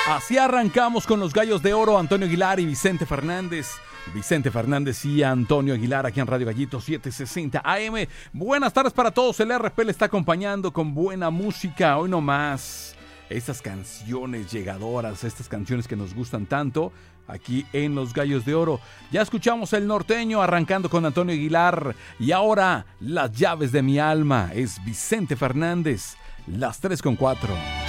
Así arrancamos con los Gallos de Oro, Antonio Aguilar y Vicente Fernández. Vicente Fernández y Antonio Aguilar aquí en Radio Gallito 760 AM. Buenas tardes para todos. El RP le está acompañando con buena música. Hoy nomás estas canciones llegadoras, estas canciones que nos gustan tanto aquí en Los Gallos de Oro. Ya escuchamos El Norteño arrancando con Antonio Aguilar. Y ahora Las Llaves de mi Alma es Vicente Fernández. Las 3:04.